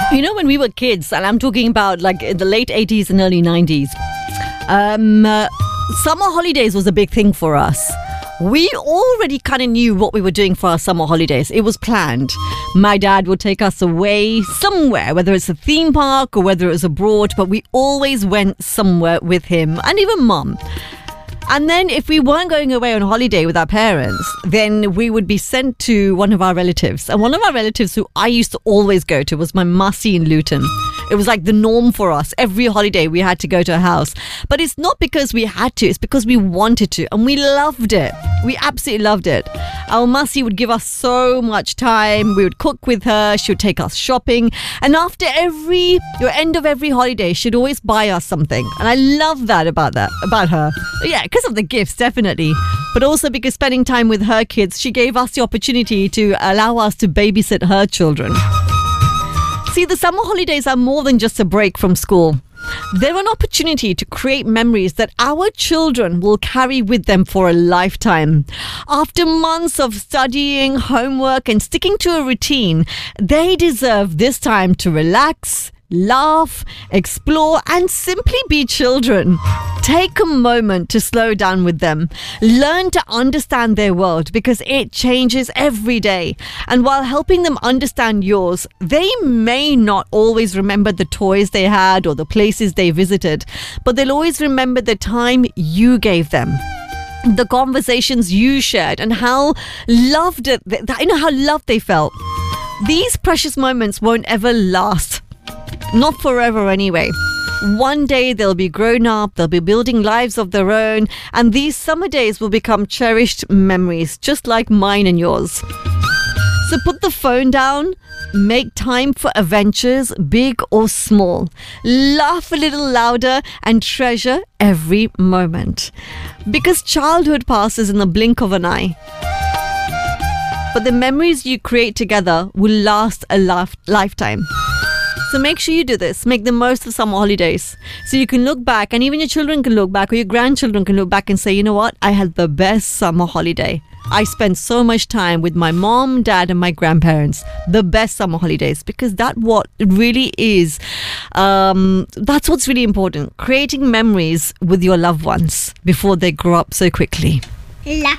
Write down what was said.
You know, when we were kids, and I'm talking about like in the late 80s and early 90s, summer holidays was a big thing for us. We already kind of knew what we were doing for our summer holidays. It was planned. My dad would take us away somewhere, whether it's a theme park or whether it was abroad, but we always went somewhere with him and even mum. And then if we weren't going away on holiday with our parents, then we would be sent to one of our relatives. And one of our relatives who I used to always go to was my Masi in Luton. It was like the norm for us. Every holiday we had to go to her house. But it's not because we had to, it's because we wanted to. And we loved it. We absolutely loved it. Our Masi would give us so much time. We would cook with her. She would take us shopping. And after end of every holiday, she'd always buy us something. And I love that about her. Yeah, because of the gifts, definitely. But also because spending time with her kids, she gave us the opportunity to allow us to babysit her children. See, the summer holidays are more than just a break from school. They're an opportunity to create memories that our children will carry with them for a lifetime. After months of studying, homework, and sticking to a routine, they deserve this time to relax, laugh, explore, and simply be children. Take a moment to slow down with them. Learn to understand their world because it changes every day. And while helping them understand yours, they may not always remember the toys they had or the places they visited, but they'll always remember the time you gave them, the conversations you shared, and how loved they felt. These precious moments won't ever last. Not forever anyway. One day they'll be grown up, they'll be building lives of their own, and these summer days will become cherished memories, just like mine and yours. So put the phone down, make time for adventures, big or small. Laugh a little louder and treasure every moment. Because childhood passes in the blink of an eye. But the memories you create together will last a lifetime. So make sure you do this. Make the most of summer holidays. So you can look back, and even your children can look back, or your grandchildren can look back and say, you know what? I had the best summer holiday. I spent so much time with my mom, dad, and my grandparents. The best summer holidays. Because that's what really is. That's what's really important. Creating memories with your loved ones before they grow up so quickly.